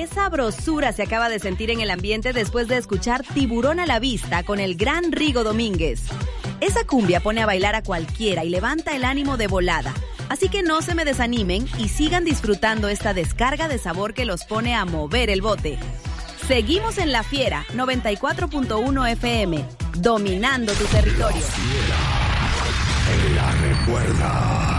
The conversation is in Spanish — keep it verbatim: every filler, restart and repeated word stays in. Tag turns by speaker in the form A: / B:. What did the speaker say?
A: qué sabrosura se acaba de sentir en el ambiente después de escuchar Tiburón a la Vista con el gran Rigo Domínguez. Esa cumbia pone a bailar a cualquiera y levanta el ánimo de volada. Así que no se me desanimen y sigan disfrutando esta descarga de sabor que los pone a mover el bote. Seguimos en La Fiera, noventa y cuatro punto uno F M, dominando tu territorio.
B: La Fiera, la recuerda.